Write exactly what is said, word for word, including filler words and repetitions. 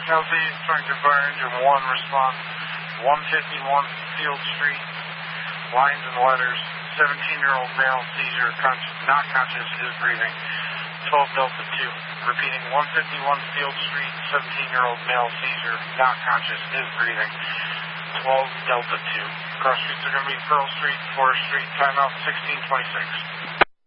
L Z, trying to fire engine one, response, one fifty-one Field Street, lines and letters, seventeen-year-old male, seizure, con- not conscious, is breathing, twelve Delta two. Repeating, one fifty-one Field Street, seventeen-year-old male, seizure, not conscious, is breathing, twelve Delta two. Cross streets are going to be Pearl Street, Forest Street, timeout sixteen twenty-six.